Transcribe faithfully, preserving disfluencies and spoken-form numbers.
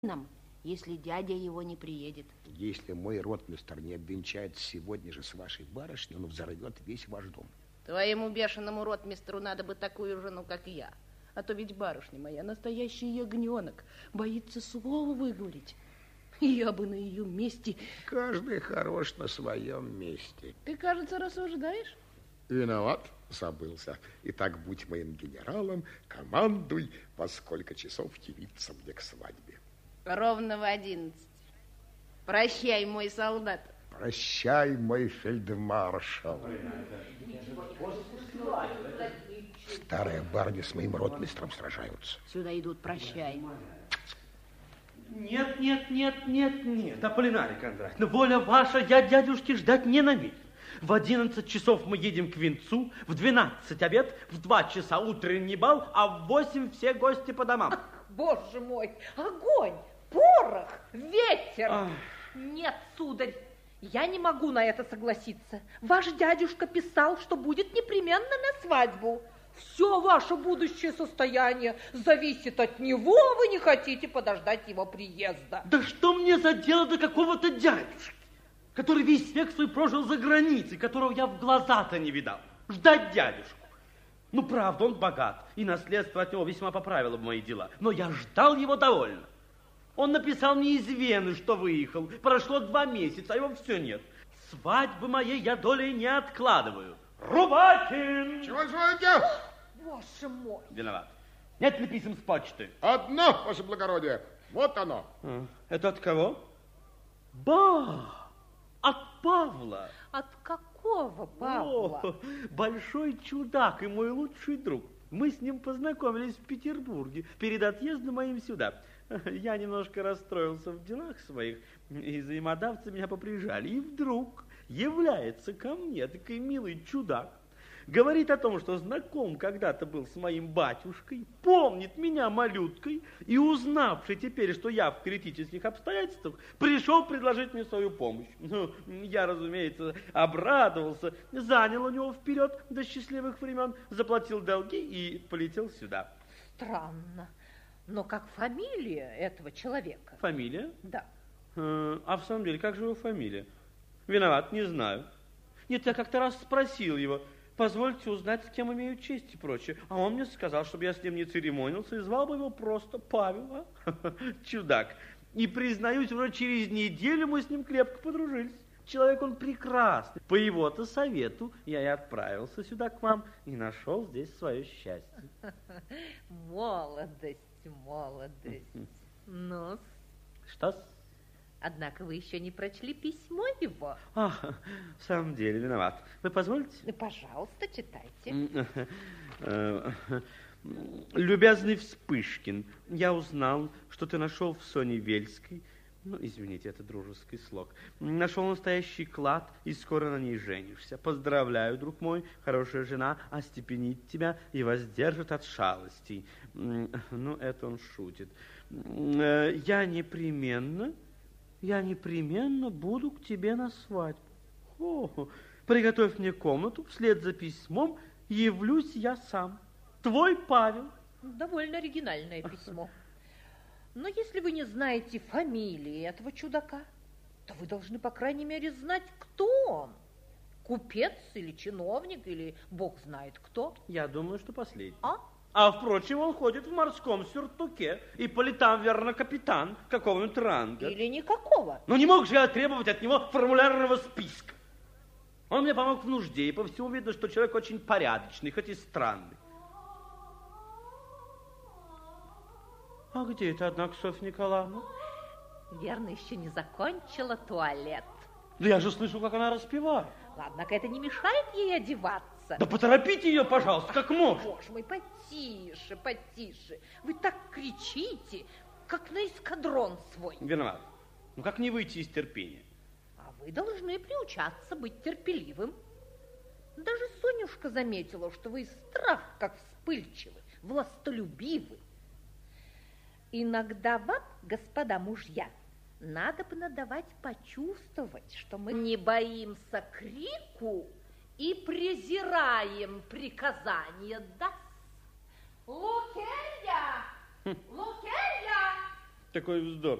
нам, если дядя его не приедет. Если мой ротмистр не обвенчается сегодня же с вашей барышней, он взорвет весь ваш дом. Твоему бешеному ротмистру надо бы такую жену, как я. А то ведь барышня моя настоящий ягненок, боится слова выговорить. Я бы на ее месте... Каждый хорош на своем месте. Ты, кажется, рассуждаешь? Виноват, забылся. Итак, будь моим генералом, командуй, во сколько часов явиться мне к свадьбе. Ровно в одиннадцать. Прощай, мой солдат. Прощай, мой фельдмаршал. Старая барыня с моим ротмистром сражаются. Сюда идут, прощай. Нет, нет, нет, нет, нет, Аполлинарий Кондратьевна, воля ваша, я дядюшки ждать не намерен. В одиннадцать часов мы едем к венцу, в двенадцать обед, в два часа утренний бал, а в восемь все гости по домам. Ах, боже мой, огонь, порох, ветер. Ах. Нет, сударь, я не могу на это согласиться. Ваш дядюшка писал, что будет непременно на свадьбу. Все ваше будущее состояние зависит от него, вы не хотите подождать его приезда. Да что мне за дело до какого-то дядюшки, который весь век свой прожил за границей, которого я в глаза-то не видал? Ждать дядюшку. Ну, правда, он богат, и наследство от него весьма поправило бы мои дела. Но я ждал его довольно. Он написал мне из Вены, что выехал. Прошло два месяца, а его все нет. Свадьбы моей я долей не откладываю. Рубакин! Чего звоните? Боже мой! Виноват. Нет ли писем с почты? Одно, ваше благородие. Вот оно. А, это от кого? Ба! От Павла. От какого Павла? О, большой чудак и мой лучший друг. Мы с ним познакомились в Петербурге перед отъездом моим сюда. Я немножко расстроился в делах своих, и взаимодавцы меня поприжали. И вдруг является ко мне такой милый чудак, говорит о том, что знаком когда-то был с моим батюшкой, помнит меня малюткой, и, узнавший теперь, что я в критических обстоятельствах, пришел предложить мне свою помощь. Ну, я, разумеется, обрадовался, занял у него вперед до счастливых времен, заплатил долги и полетел сюда. Странно. Но как фамилия этого человека? Фамилия? Да. А в самом деле, как же его фамилия? Виноват, не знаю. Нет, я как-то раз спросил его, позвольте узнать, с кем имею честь и прочее. А он мне сказал, чтобы я с ним не церемонился, и звал бы его просто Павел. А? Чудак. И, признаюсь, уже через неделю мы с ним крепко подружились. Человек он прекрасный. По его-то совету я и отправился сюда к вам и нашел здесь свое счастье. Молодость, молодость. Ну-с. Что-с? Однако вы еще не прочли письмо его. А, в самом деле, виноват. Вы позволите? Пожалуйста, читайте. Любезный Вспышкин, я узнал, что ты нашел в Соне Вельской, ну, извините, это дружеский слог, нашел настоящий клад и скоро на ней женишься. Поздравляю, друг мой, хорошая жена остепенит тебя и воздержит от шалостей. Ну, это он шутит. Я непременно... Я непременно буду к тебе на свадьбу. О, приготовь мне комнату, вслед за письмом явлюсь я сам. Твой Павел. Довольно оригинальное письмо. Но если вы не знаете фамилии этого чудака, то вы должны, по крайней мере, знать, кто он. Купец или чиновник, или бог знает кто. Я думаю, что последний. А? А, впрочем, он ходит в морском сюртуке, и по летам, верно, капитан какого-нибудь ранга. Или никакого. Но не мог же я требовать от него формулярного списка. Он мне помог в нужде, и по всему видно, что человек очень порядочный, хоть и странный. А где это, однако, Софья Николаевна? Верно, еще не закончила туалет. Да я же слышу, как она распевает. Однако это не мешает ей одеваться. Да поторопите ее, пожалуйста, как можно. Боже мой, потише, потише. Вы так кричите, как на эскадрон свой. Виноват. Ну как не выйти из терпения? А вы должны приучаться быть терпеливым. Даже Сонюшка заметила, что вы страх как вспыльчивы, властолюбивы. Иногда вам, господа мужья, надо бы надавать почувствовать, что мы не боимся крику и презираем приказания. Да? Лукерья! Лукерья! такой вздор.